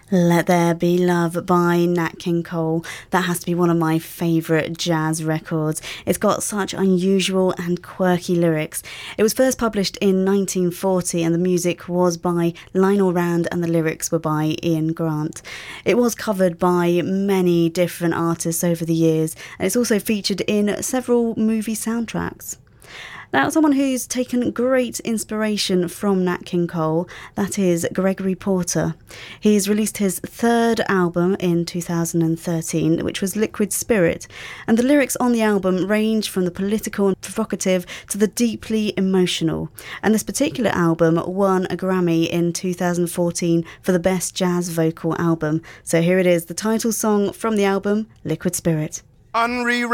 Let There Be Love by Nat King Cole. That has to be one of my favourite jazz records. It's got such unusual and quirky lyrics. It was first published in 1940 and the music was by Lionel Rand and the lyrics were by Ian Grant. It was covered by many different artists over the years and it's also featured in several movie soundtracks. Now, someone who's taken great inspiration from Nat King Cole, that is Gregory Porter. He's released his third album in 2013, which was Liquid Spirit, and the lyrics on the album range from the political and provocative to the deeply emotional. And this particular album won a Grammy in 2014 for the Best Jazz Vocal Album. So here it is, the title song from the album, Liquid Spirit. Unreal